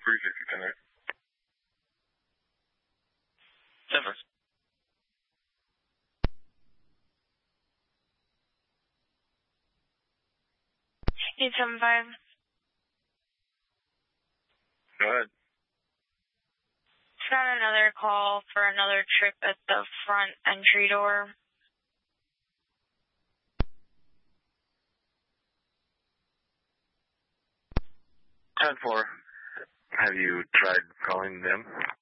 360 10. 7. 875. Go ahead. Just got another call for another trip at the front entry door. 10-4. Have you tried calling them?